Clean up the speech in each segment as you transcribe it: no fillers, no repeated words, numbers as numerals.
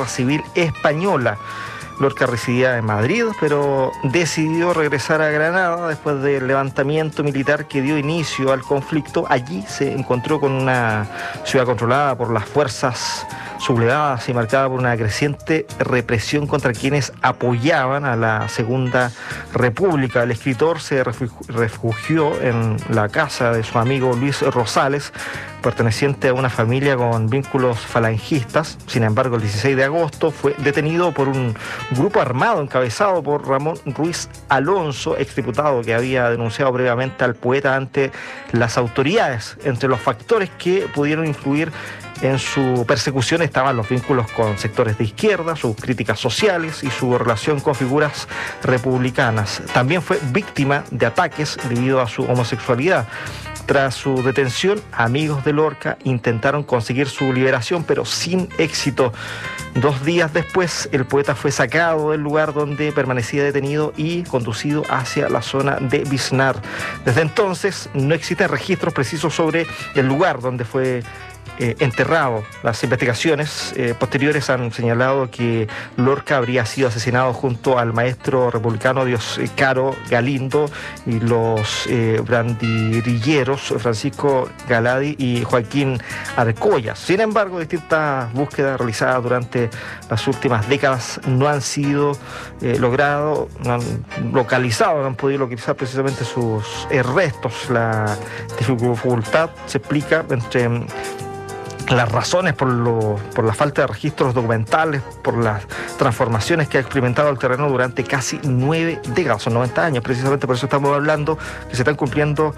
Guerra Civil Española. Lorca residía en Madrid, pero decidió regresar a Granada después del levantamiento militar que dio inicio al conflicto. Allí se encontró con una ciudad controlada por las fuerzas sublevadas y marcada por una creciente represión contra quienes apoyaban a la Segunda República. El escritor se refugió en la casa de su amigo Luis Rosales, perteneciente a una familia con vínculos falangistas. Sin embargo, el 16 de agosto fue detenido por un grupo armado encabezado por Ramón Ruiz Alonso, exdiputado que había denunciado previamente al poeta ante las autoridades. Entre los factores que pudieron influir en su persecución estaban los vínculos con sectores de izquierda, sus críticas sociales y su relación con figuras republicanas. También fue víctima de ataques debido a su homosexualidad. Tras su detención, amigos de Lorca intentaron conseguir su liberación, pero sin éxito. 2 días después, el poeta fue sacado del lugar donde permanecía detenido y conducido hacia la zona de Biznar. Desde entonces, no existen registros precisos sobre el lugar donde fue enterrado. Las investigaciones posteriores han señalado que Lorca habría sido asesinado junto al maestro republicano Dioscaro Galindo y los banderilleros Francisco Galadi y Joaquín Arcoya. Sin embargo, distintas búsquedas realizadas durante las últimas décadas no han sido logrado, no han localizado, no han podido localizar precisamente sus restos. La dificultad se explica entre las razones por la falta de registros documentales, por las transformaciones que ha experimentado el terreno durante casi 9 décadas, son 90 años, precisamente por eso estamos hablando que se están cumpliendo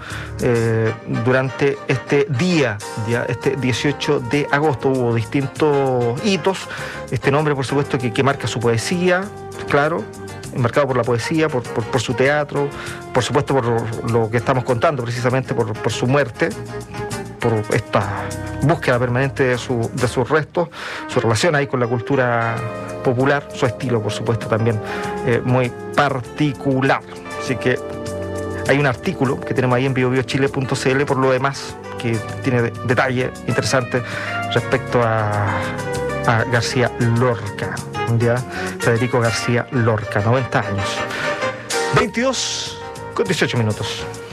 durante este día, este 18 de agosto. Hubo distintos hitos, este nombre por supuesto que marca su poesía, claro, marcado por la poesía, por su teatro, por supuesto por lo que estamos contando, precisamente por su muerte, por esta búsqueda permanente de sus restos, su relación ahí con la cultura popular, su estilo, por supuesto, también muy particular. Así que hay un artículo que tenemos ahí en biobiochile.cl, por lo demás, que tiene detalle interesante respecto a García Lorca, ¿ya? Federico García Lorca, 90 años. 22 con 18 minutos.